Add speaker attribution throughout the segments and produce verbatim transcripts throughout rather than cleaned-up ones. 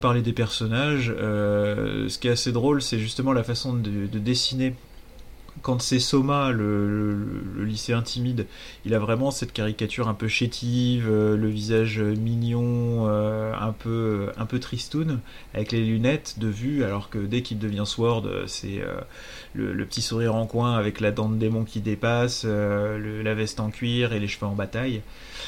Speaker 1: Parler des personnages, euh, ce qui est assez drôle, c'est justement la façon de, de dessiner. Quand c'est Soma, le, le, le lycéen timide, il a vraiment cette caricature un peu chétive, euh, le visage mignon, euh, un peu un peu tristoun, avec les lunettes de vue, alors que dès qu'il devient Sword, c'est euh, le, le petit sourire en coin avec la dent de démon qui dépasse, euh, le, la veste en cuir et les cheveux en bataille.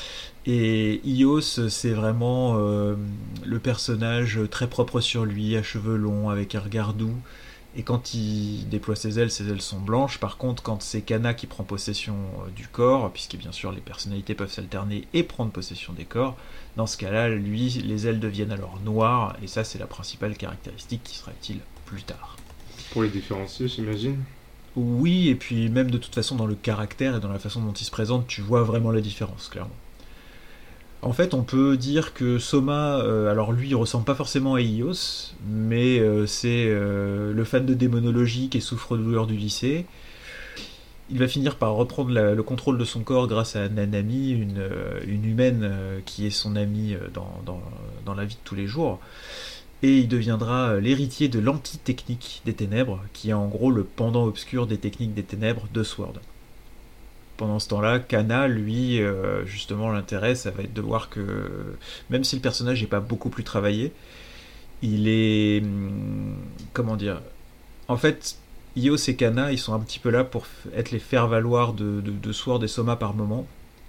Speaker 1: Et Ios, c'est vraiment euh, le personnage très propre sur lui, à cheveux longs, avec un regard doux. Et quand il déploie ses ailes, ses ailes sont blanches. Par contre, quand c'est Kana qui prend possession euh, du corps, puisque bien sûr les personnalités peuvent s'alterner et prendre possession des corps, dans ce cas-là, lui, les ailes deviennent alors noires. Et ça, c'est la principale caractéristique qui sera utile plus tard.
Speaker 2: Pour les différencier, j'imagine.
Speaker 1: Oui, et puis même de toute façon, dans le caractère et dans la façon dont il se présente, tu vois vraiment la différence, clairement. En fait, on peut dire que Soma, euh, alors lui, il ressemble pas forcément à Ios, mais euh, c'est euh, le fan de démonologie qui est souffre-douleur du lycée. Il va finir par reprendre la, le contrôle de son corps grâce à Nanami, une, euh, une humaine euh, qui est son amie euh, dans, dans, dans la vie de tous les jours. Et il deviendra l'héritier de l'anti-technique des ténèbres, qui est en gros le pendant obscur des techniques des ténèbres de Sword. Pendant ce temps-là, Kana, lui, euh, justement, l'intérêt, ça va être de voir que, même si le personnage n'est pas beaucoup plus travaillé, il est... hum, Comment dire. En fait, Ios et Kana, ils sont un petit peu là pour être les faire-valoir de, de, de Sword et Soma par moment.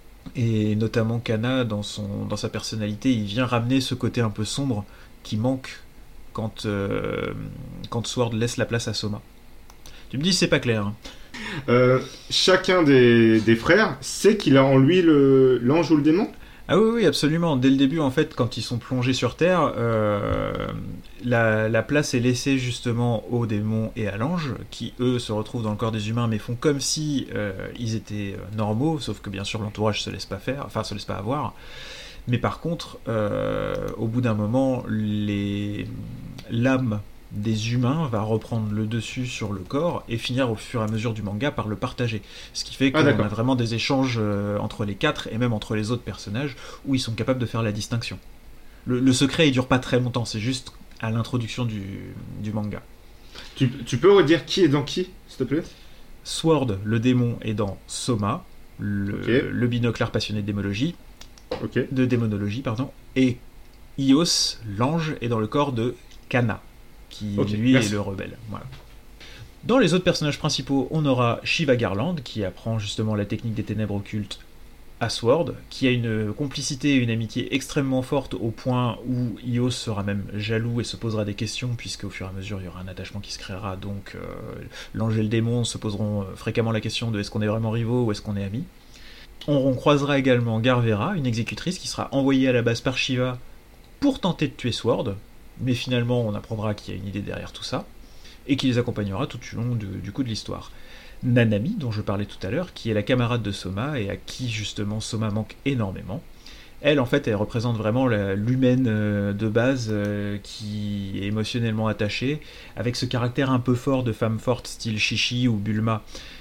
Speaker 1: Et notamment Kana, dans, son, dans sa personnalité, il vient ramener ce côté un peu sombre qui manque quand, euh, quand Sword laisse la place à Soma. Tu me dis, c'est pas clair, hein.
Speaker 2: Euh, chacun des, des frères sait qu'il a en lui le, l'ange ou le démon.
Speaker 1: Ah oui, oui, absolument. Dès le début, en fait, quand ils sont plongés sur Terre, euh, la, la place est laissée justement aux démons et à l'ange, qui eux se retrouvent dans le corps des humains, mais font comme si euh, ils étaient normaux, sauf que bien sûr l'entourage se laisse pas faire, enfin se laisse pas avoir. Mais par contre, euh, au bout d'un moment, les... l'âme des humains va reprendre le dessus sur le corps et finir au fur et à mesure du manga par le partager. Ce qui fait
Speaker 2: Ah,
Speaker 1: qu'on
Speaker 2: d'accord.
Speaker 1: a vraiment des échanges euh, entre les quatre et même entre les autres personnages où ils sont capables de faire la distinction. Le, le secret, il dure pas très longtemps, c'est juste à l'introduction du, du manga.
Speaker 2: Tu, tu peux redire qui est dans qui, s'il te plaît?
Speaker 1: Sword, le démon, est dans Soma, le,
Speaker 2: Ok.
Speaker 1: le binoclard passionné de démonologie,
Speaker 2: Ok.
Speaker 1: de démonologie, pardon, et Ios, l'ange, est dans le corps de Kana, qui
Speaker 2: Ok,
Speaker 1: lui
Speaker 2: merci.
Speaker 1: est le rebelle. Voilà. Dans les autres personnages principaux, on aura Shiva Garland, qui apprend justement la technique des ténèbres occultes à Sword, qui a une complicité et une amitié extrêmement forte au point où Ios sera même jaloux et se posera des questions, puisque au fur et à mesure il y aura un attachement qui se créera, donc euh, l'ange et le démon se poseront fréquemment la question de est-ce qu'on est vraiment rivaux ou est-ce qu'on est amis. On croisera également Garvera, une exécutrice qui sera envoyée à la base par Shiva pour tenter de tuer Sword, mais finalement on apprendra qu'il y a une idée derrière tout ça, et qui les accompagnera tout au long de, du coup de l'histoire. Nanami, dont je parlais tout à l'heure, qui est la camarade de Soma, et à qui justement Soma manque énormément. Elle, en fait, elle représente vraiment la, l'humaine euh, de base euh, qui est émotionnellement attachée, avec ce caractère un peu fort de femme forte, style Shishi ou Bulma,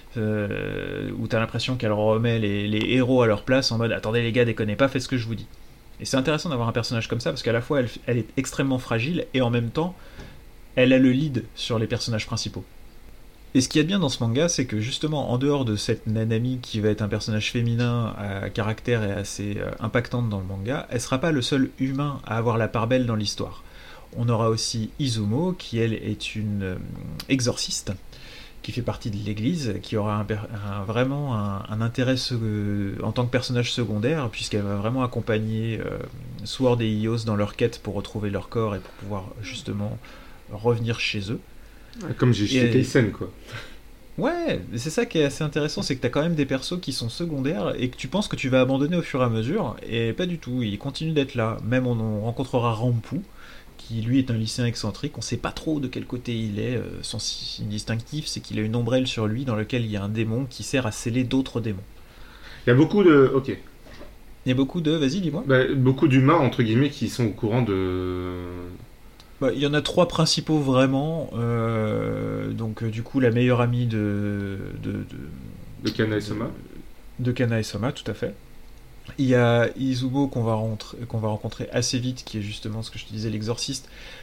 Speaker 1: euh, où t'as l'impression qu'elle remet les, les héros à leur place en mode « Attendez les gars, déconnez pas, faites ce que je vous dis ». Et c'est intéressant d'avoir un personnage comme ça, parce qu'à la fois, elle, elle est extrêmement fragile, et en même temps, elle a le lead sur les personnages principaux. Et ce qu'il y a de bien dans ce manga, c'est que justement, en dehors de cette Nanami qui va être un personnage féminin à caractère et assez euh, impactante dans le manga, elle sera pas le seul humain à avoir la part belle dans l'histoire. On aura aussi Izumo, qui elle est une euh, exorciste, qui fait partie de l'église, qui aura un, un, vraiment un, un intérêt se, en tant que personnage secondaire, puisqu'elle va vraiment accompagner euh, Sword et Ios dans leur quête pour retrouver leur corps et pour pouvoir justement revenir chez eux.
Speaker 2: Comme j'ai chez Keisen, quoi.
Speaker 1: Ouais, c'est ça qui est assez intéressant, c'est que t'as quand même des persos qui sont secondaires et que tu penses que tu vas abandonner au fur et à mesure, et pas du tout, ils continuent d'être là. Même on, on rencontrera Rampu, qui lui est un lycéen excentrique, on sait pas trop de quel côté il est, son signe distinctif c'est qu'il a une ombrelle sur lui dans laquelle il y a un démon qui sert à sceller d'autres démons.
Speaker 2: Il y a beaucoup de... Ok.
Speaker 1: Il y a beaucoup de... Vas-y, dis-moi.
Speaker 2: Bah, beaucoup d'humains, entre guillemets, qui sont au courant de...
Speaker 1: Bah, il y en a trois principaux vraiment. Euh, donc euh, du coup la meilleure amie de de de,
Speaker 2: de Kana et Soma.
Speaker 1: De, de Kana et Soma, tout à fait. Il y a Izumo qu'on va, rencontrer, qu'on va rencontrer assez vite, qui est justement ce que je te disais, l'exorciste,